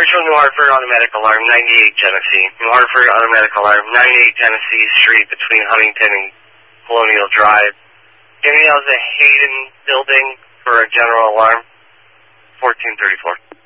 Central New Hartford Automatic Alarm, 98 Genesee. New Hartford Automatic Alarm, 98 Genesee Street between Huntington and Colonial Drive. Danielle's a Hayden building for a general alarm, 1434.